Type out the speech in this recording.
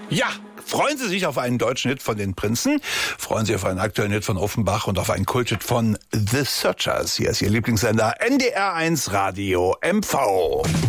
Ja, freuen Sie sich auf einen deutschen Hit von den Prinzen, freuen Sie auf einen aktuellen Hit von Offenbach und auf einen Kulthit von The Searchers. Hier ist Ihr Lieblingssender NDR1 Radio MV.